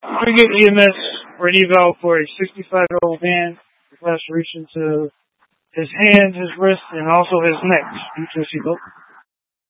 We get EMS for an eval for a 65-year-old man with laceration to his hands, his wrists, and also his neck due to a seatbelt.